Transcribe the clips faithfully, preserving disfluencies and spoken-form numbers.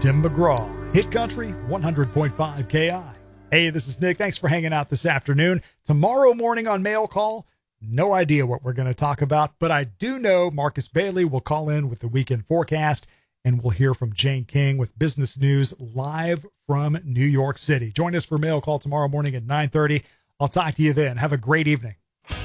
Tim McGraw, Hit Country one hundred point five K I. Hey, this is Nick. Thanks for hanging out this afternoon. Tomorrow morning on Mail Call, no idea what we're going to talk about, but I do know Marcus Bailey will call in with the weekend forecast, and we'll hear from Jane King with business news live from New York City. Join us for Mail Call tomorrow morning at nine thirty. I'll talk to you then. Have a great evening.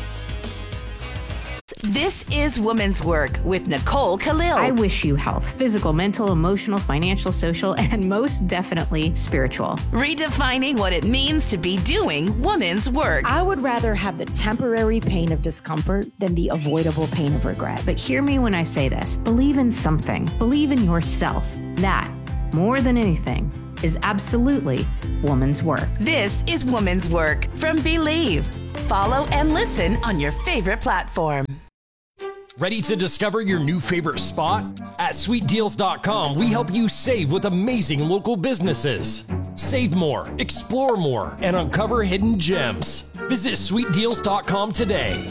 This is Woman's Work with Nicole Khalil. I wish you health, physical, mental, emotional, financial, social, and most definitely spiritual. Redefining what it means to be doing woman's work. I would rather have the temporary pain of discomfort than the avoidable pain of regret. But hear me when I say this. Believe in something. Believe in yourself. That, more than anything, is absolutely woman's work. This is Woman's Work from Believe. Follow and listen on your favorite platform. Ready to discover your new favorite spot? At sweet deals dot com, we help you save with amazing local businesses. Save more, explore more, and uncover hidden gems. Visit sweet deals dot com today.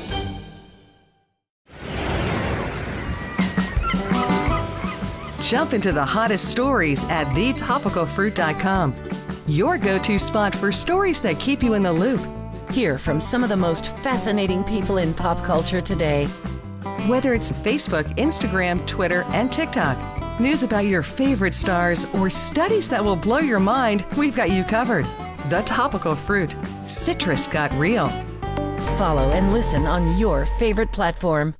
Jump into the hottest stories at the topical fruit dot com. Your go-to spot for stories that keep you in the loop. Hear from some of the most fascinating people in pop culture today. Whether it's Facebook, Instagram, Twitter, and TikTok, news about your favorite stars, or studies that will blow your mind, we've got you covered. The Topical Fruit. Citrus got real. Follow and listen on your favorite platform.